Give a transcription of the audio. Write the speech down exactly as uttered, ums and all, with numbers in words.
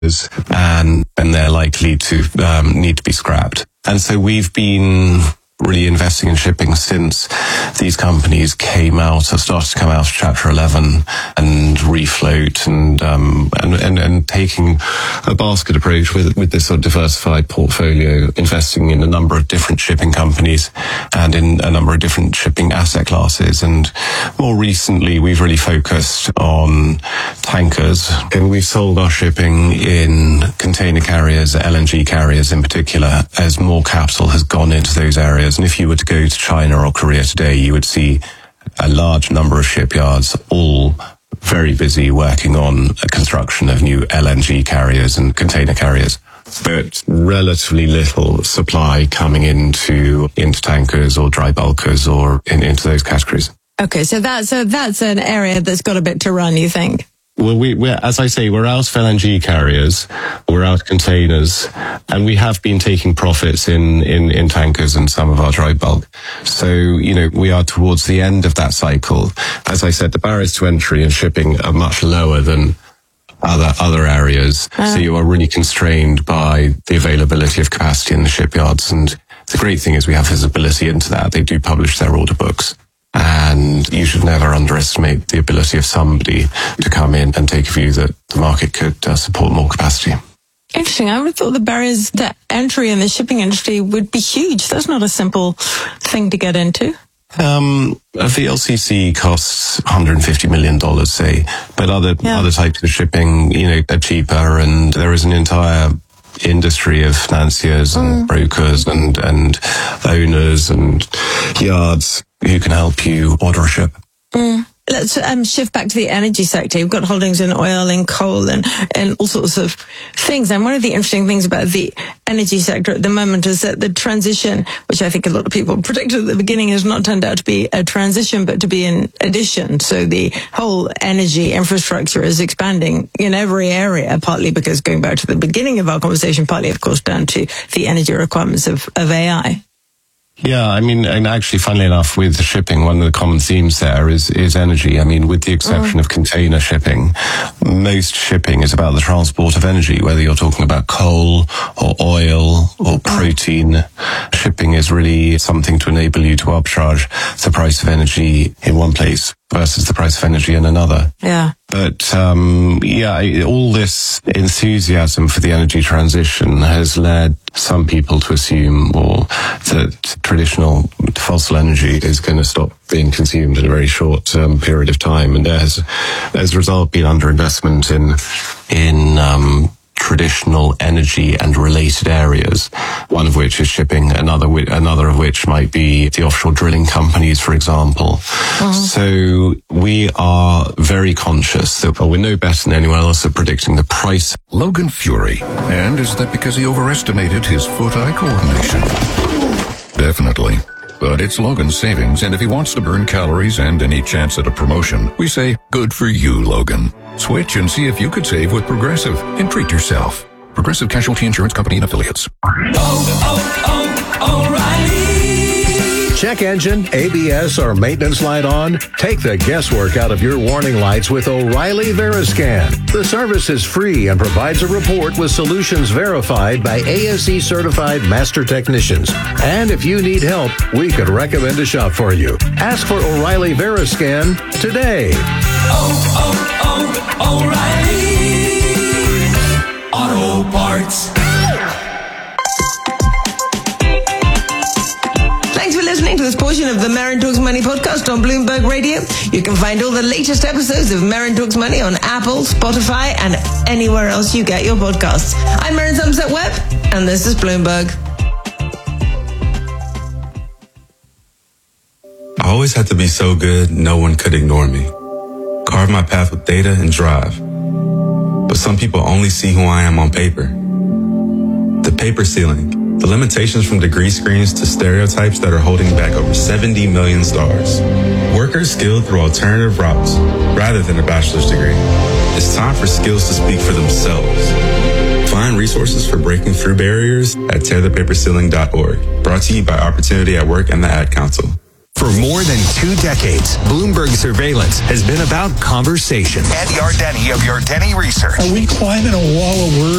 and, and they're likely to um, need to be scrapped. And so we've been really investing in shipping since these companies came out, have started to come out of Chapter eleven and refloat and, um, and, and, and taking a basket approach with, with this sort of diversified portfolio, investing in a number of different shipping companies and in a number of different shipping asset classes. And more recently, we've really focused on tankers, and we've sold our shipping in container carriers, L N G carriers in particular, as more capital has gone into those areas. And if you were to go to China or Korea today, you would see a large number of shipyards all very busy working on a construction of new L N G carriers and container carriers, but relatively little supply coming into into tankers or dry bulkers or in, into those categories. Okay, so that's so that's an area that's got a bit to run, you think? Well, we, we're, as I say, we're out of L N G carriers, we're out of containers, and we have been taking profits in, in, in tankers and some of our dry bulk. So, you know, we are towards the end of that cycle. As I said, the barriers to entry in shipping are much lower than other other areas. Uh. So you are really constrained by the availability of capacity in the shipyards. And the great thing is we have visibility into that. They do publish their order books. And you should never underestimate the ability of somebody to come in and take a view that the market could uh, support more capacity. Interesting. I would have thought the barriers to entry in the shipping industry would be huge. That's not a simple thing to get into. Um, a V L C C costs one hundred fifty million dollars, say, but other yeah. other types of shipping, you know, are cheaper, and there is an entire industry of financiers and mm. brokers and, and owners and yards who can help you order a ship. Mm. Let's um, shift back to the energy sector. You've got holdings in oil and coal and, and all sorts of things. And one of the interesting things about the energy sector at the moment is that the transition, which I think a lot of people predicted at the beginning, has not turned out to be a transition, but to be an addition. So the whole energy infrastructure is expanding in every area, partly because, going back to the beginning of our conversation, partly, of course, down to the energy requirements of, of A I. Yeah, I mean, and actually, funnily enough, with the shipping, one of the common themes there is, is energy. I mean, with the exception mm. of container shipping, most shipping is about the transport of energy, whether you're talking about coal or oil or protein. Mm. Shipping is really something to enable you to arbitrage the price of energy in one place versus the price of energy in another. Yeah. But, um, yeah, all this enthusiasm for the energy transition has led some people to assume, well, that traditional fossil energy is going to stop being consumed in a very short um, period of time. And there has, as a result, been underinvestment in, in, um, traditional energy and related areas, one of which is shipping, another another of which might be the offshore drilling companies, for example. Uh-huh. So we are very conscious that well, we're no better than anyone else at predicting the price. Logan Fury. And is that because he overestimated his foot-eye coordination? Definitely. But it's Logan's savings, and if he wants to burn calories and any chance at a promotion, we say, good for you, Logan. Switch and see if you could save with Progressive and treat yourself. Progressive Casualty Insurance Company and Affiliates. Oh, oh, oh, O'Reilly. Check engine, A B S, or maintenance light on? Take the guesswork out of your warning lights with O'Reilly Veriscan. The service is free and provides a report with solutions verified by A S E certified master technicians. And if you need help, we could recommend a shop for you. Ask for O'Reilly Veriscan today. Oh, oh, oh, O'Reilly Auto Parts. Thanks for listening to this portion of the Marin Talks Money podcast on Bloomberg Radio. You can find all the latest episodes of Marin Talks Money on Apple, Spotify, and anywhere else you get your podcasts. I'm Marin Somerset Webb, and this is Bloomberg. I always had to be so good, no one could ignore me. Carve my path with data and drive. But some people only see who I am on paper. The paper ceiling, the limitations from degree screens to stereotypes that are holding back over seventy million stars. Workers skilled through alternative routes rather than a bachelor's degree. It's time for skills to speak for themselves. Find resources for breaking through barriers at tear the paper ceiling dot org. Brought to you by Opportunity at Work and the Ad Council. For more than two decades, Bloomberg Surveillance has been about conversation. Andy Ardeni of Ardeni Research. Are we climbing a wall of words?